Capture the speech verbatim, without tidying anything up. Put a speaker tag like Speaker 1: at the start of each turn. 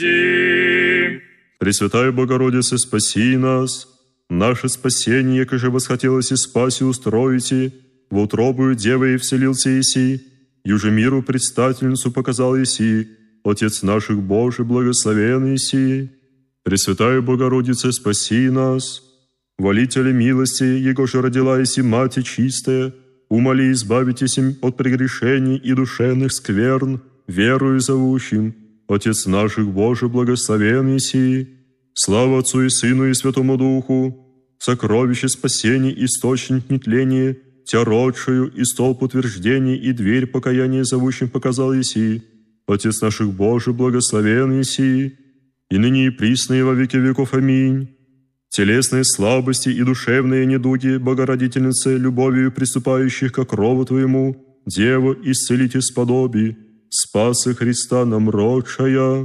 Speaker 1: Пресвятая Богородице, спаси нас. Наше спасение, яко же восхотелось и спаси устроите, в утробую Девы и вселился Иси, юже миру предстательницу показал Иси, Отец наших Божий, благословен Иси. Пресвятая Богородице, спаси нас. Волителя милости, его же родила Иси Мати чистая, умоли избавитесь им от прегрешений и душевных скверн, верою зовущим, Отец наших Божий, благословен Иси. Слава Отцу и Сыну и Святому Духу, сокровище спасений, источник нетления, Тя родшую и столб утверждений и дверь покаяния зовущим показал Иси, Отец наших Божий, благословен Иси, и ныне и присно и во веки веков. Аминь. Телесные слабости и душевные недуги, Богородительнице, любовью приступающих ко крову Твоему, Дева, исцелите сподоби, спаса Христа нам родшая.